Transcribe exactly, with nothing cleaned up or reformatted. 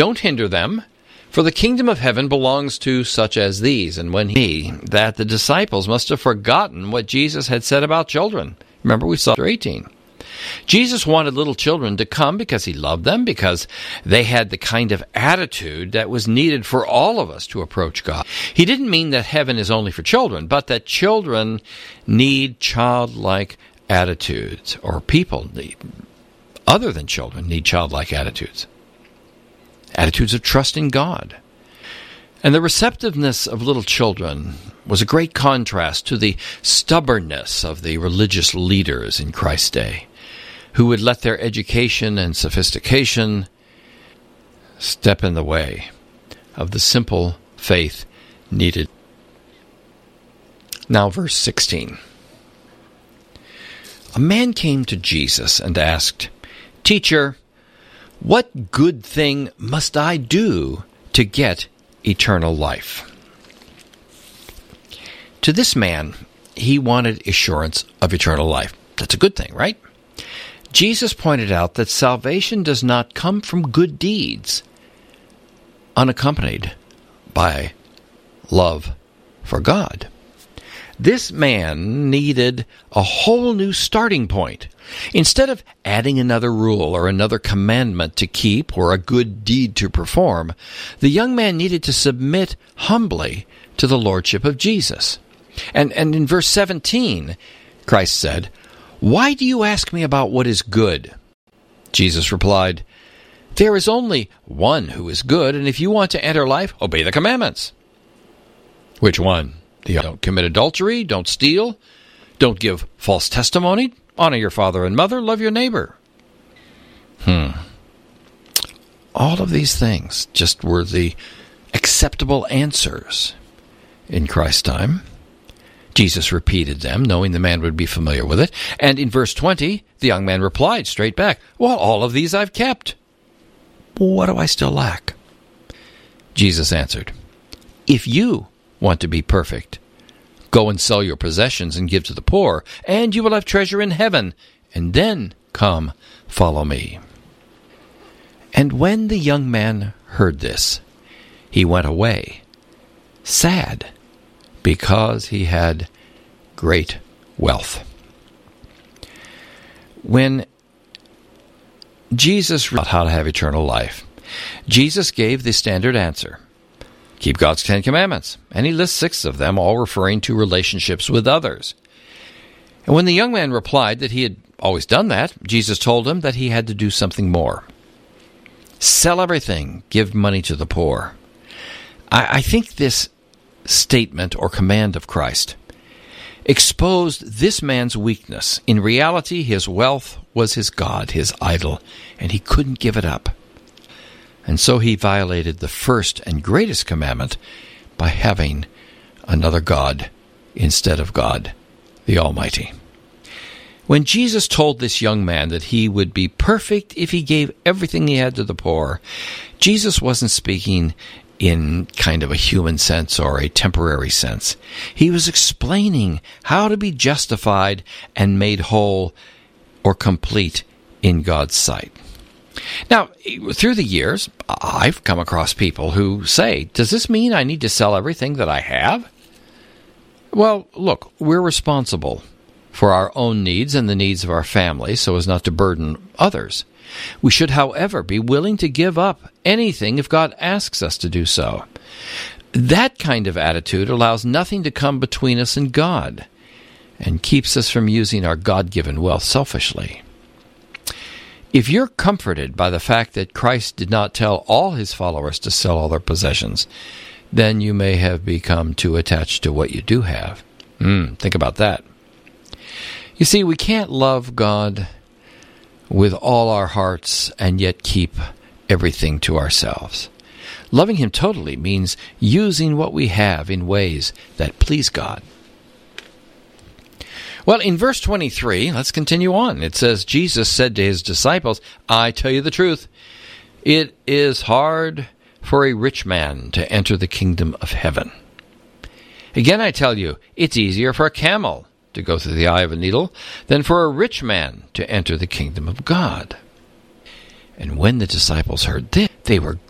Don't hinder them, for the kingdom of heaven belongs to such as these. And when he, that the disciples must have forgotten what Jesus had said about children. Remember, we saw chapter eighteen. Jesus wanted little children to come because he loved them, because they had the kind of attitude that was needed for all of us to approach God. He didn't mean that heaven is only for children, but that children need childlike attitudes, or people need, other than children need childlike attitudes. Attitudes of trust in God. And the receptiveness of little children was a great contrast to the stubbornness of the religious leaders in Christ's day, who would let their education and sophistication step in the way of the simple faith needed. Now, verse sixteen. A man came to Jesus and asked, "Teacher, what good thing must I do to get eternal life?" To this man, he wanted assurance of eternal life. That's a good thing, right? Jesus pointed out that salvation does not come from good deeds, unaccompanied by love for God. This man needed a whole new starting point. Instead of adding another rule or another commandment to keep or a good deed to perform, the young man needed to submit humbly to the lordship of Jesus. And, and in verse seventeen, Christ said, "Why do you ask me about what is good?" Jesus replied, "There is only one who is good, and if you want to enter life, obey the commandments." Which one? The don't commit adultery, don't steal, don't give false testimony, honor your father and mother, love your neighbor. Hmm. All of these things just were the acceptable answers in Christ's time. Jesus repeated them, knowing the man would be familiar with it. And in verse twenty, the young man replied straight back, "Well, all of these I've kept. What do I still lack?" Jesus answered, "If you want to be perfect, go and sell your possessions and give to the poor, and you will have treasure in heaven, and then come, follow me." And when the young man heard this, he went away, sad, because he had great wealth. When Jesus taught how to have eternal life, Jesus gave the standard answer: keep God's Ten Commandments. And he lists six of them, all referring to relationships with others. And when the young man replied that he had always done that, Jesus told him that he had to do something more. Sell everything, give money to the poor. I, I think this statement or command of Christ exposed this man's weakness. In reality, his wealth was his God, his idol, and he couldn't give it up. And so he violated the first and greatest commandment by having another God instead of God, the Almighty. When Jesus told this young man that he would be perfect if he gave everything he had to the poor, Jesus wasn't speaking in kind of a human sense or a temporary sense. He was explaining how to be justified and made whole or complete in God's sight. Now, through the years, I've come across people who say, "Does this mean I need to sell everything that I have?" Well, look, we're responsible for our own needs and the needs of our family so as not to burden others. We should, however, be willing to give up anything if God asks us to do so. That kind of attitude allows nothing to come between us and God and keeps us from using our God-given wealth selfishly. If you're comforted by the fact that Christ did not tell all his followers to sell all their possessions, then you may have become too attached to what you do have. Mm, think about that. You see, we can't love God with all our hearts and yet keep everything to ourselves. Loving him totally means using what we have in ways that please God. Well, in verse twenty-three, let's continue on. It says, Jesus said to his disciples, "I tell you the truth, it is hard for a rich man to enter the kingdom of heaven. Again, I tell you, it's easier for a camel to go through the eye of a needle than for a rich man to enter the kingdom of God." And when the disciples heard this, they were